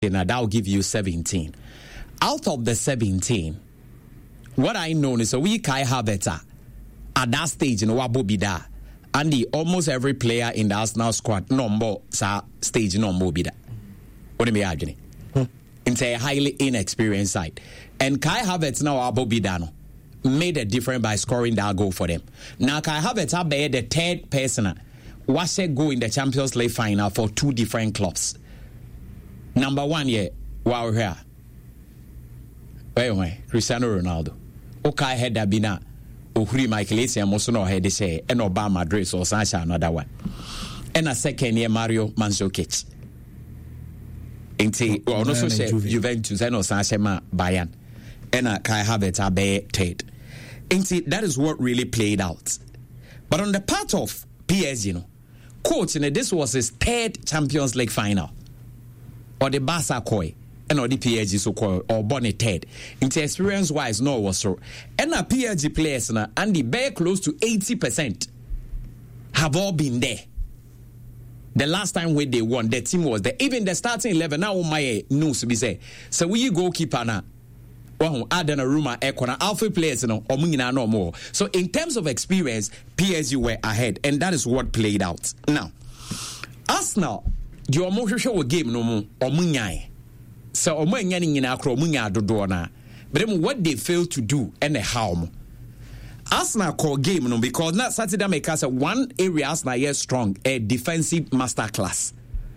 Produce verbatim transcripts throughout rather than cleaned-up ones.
Now that'll give you seventeen. Out of the seventeen, what I know is a we Kai Havertz at that stage in Wabobida, and the almost every player in the Arsenal squad number sa stage number bida. What do you mean? Hmm. It's a highly inexperienced side, and Kai Havertz now Wabobida made a difference by scoring that goal for them. Now Kai Havertz have the third person was a goal in the Champions League final for two different clubs. Number one, yeah, wow here. Anyway, Cristiano Ronaldo. Okay, had that been a Uhri Michael Essien Mosono had to say, and Obama Madrid or Sancha another one. And a second year, Mario Mandzukic. Inti, well, also say Juventus and Sanchema Bayern. And a Kai Havertz a bear Tate. Inti, that is what really played out. But on the part of P S G, you know, coach, you know, this was his third Champions League final. Or the Barca Koi. And or the P S G so called or Bonnie Ted. Into experience wise, no was so. And a P S G players na and the bear close to eighty percent have all been there. The last time when they won, the team was there. Even the starting eleven now my news be say. So we goalkeeper na well add in a rumor equana alpha players no or no more. So in terms of experience, P S G were ahead, and that is what played out. Now, Arsenal, the omo game no more or munyai. So omo nyani nyina akro munya dodo na. But then what they fail to do and the how. Arsenal call game no because not Saturday make us one area Arsenal is strong, a defensive masterclass.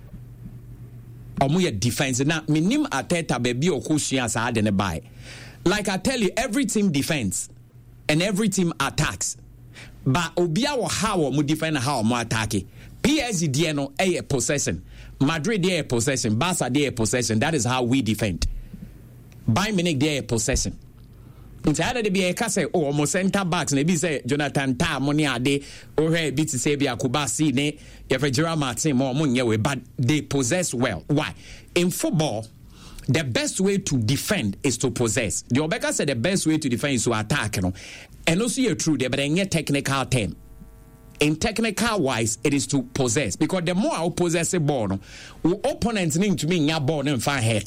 Omo ye defense na minim Arteta baby okusua sa ade ne buy. Like I tell you, every team defends and every team attacks. But obia wo how omo defend how omo attack. P S G D no a possession. Madrid there a possession, Barca there a possession. That is how we defend. Bayern Munich there a possession. Inside the be a case oh almost center backs and be say Jonathan Ta money ade or hey bit to say be Akubasi ne Gerard Martin more money but they possess well. Why? In football, the best way to defend is to possess. The Obeka said the best way to defend is to attack, you know. And also you're true there, but in a technical term. In technical wise, it is to possess. Because the more I possess a ball, no, opponents need to be in ball and find hurt.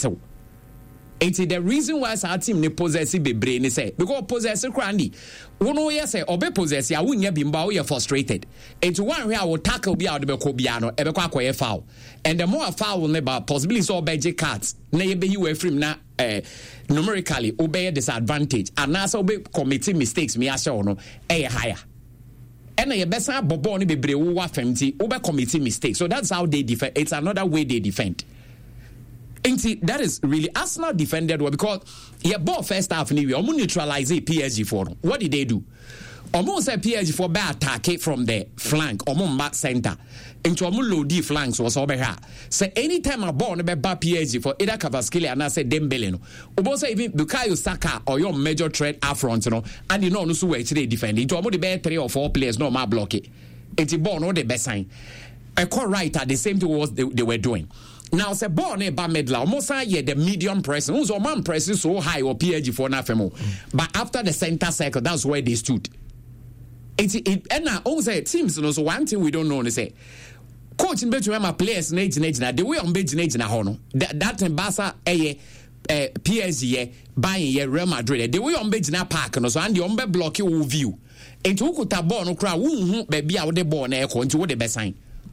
It's the reason why our team ne possess be brain say because possess crandy. One way say obe possess ya wunya bimba we are frustrated. It's one way I will tackle be out the Kobiano, ebe kwa kwa foul. And the more foul never possibly so obey cards. Na ye be you free na eh numerically obey disadvantage. And now so be committing mistakes me asho no eh higher. And your best bobo ni bebre wo afemti over committing mistakes. So that's how they defend. It's another way they defend. And see, that is really Arsenal defended well because yeah, ball first half ni we almost neutralize P S G for. What did they do? Almost say P S G for bad attack from the flank, almost back center. Into almost low D flanks was over here. So anytime a ball be back P S G for either Kvaratskhelia and I say Dembele no. Almost say even Bukayo Saka or your major threat up front, you know, and you know no so actually defend. Into almost the best three or four players no ma block it. It's a ball no the best sign. I call right at the same thing was they, they were doing. Now say ball ne ba medla almost say the medium pressing. Who's a man pressing so high or P S G for nothing. But after the center circle, that's where they stood. It's it and now also teams no so one thing we don't know is say coach in between my players na na the way on be na ho no that in Barca eh eh P S G buying ye Real Madrid the way on be na park no so and the on be block you view into ukuta ball no kra wo hu ba bia wo de ball na e ko into wo de be sign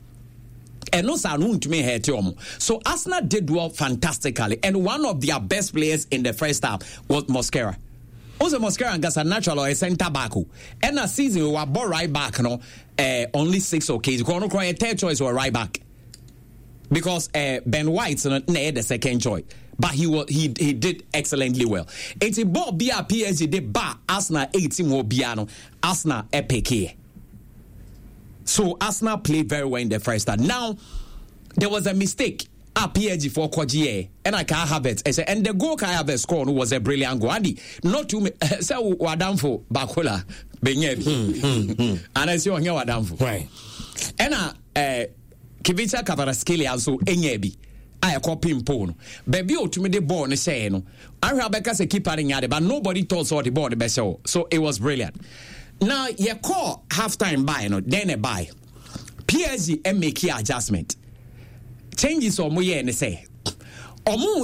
and no sa no ntumi hurt you. So Arsenal did well fantastically and one of their best players in the first half was Mosquera. Also, Mosquera and a natural or a center back. And a season we were ball right back, no, uh, only six occasions. Kono cry a third choice or right back because uh, Ben White's not the second choice, but he was he he did excellently well. It's a ball be a P S G de bar Arsenal eighteen more piano Arsenal epic here. So Arsenal played very well in the first half. Now there was a mistake. A P S G for Kwajiye and I can't have it. And the goal I have scored was a brilliant goal. And not to me, so Wadam for Bakola, Benye, and I see on your Wadam for right. And uh, Kivica Kvaratskhelia also Enyebi. I copy him pon. Baby, to me the ball and say no. I Rebecca say keep adding it, but nobody told so the ball the best. So it was brilliant. Now you call halftime buy, no, then a buy. P S G and make your adjustment. Changes or more and say ɔmo